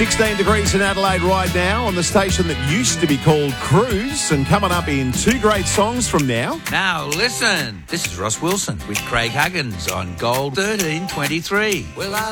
16 degrees in Adelaide right now on the station that used to be called Cruise. And coming up in two great songs from now. Now listen, this is Ross Wilson with Craig Huggins on Gold 1323. Well, I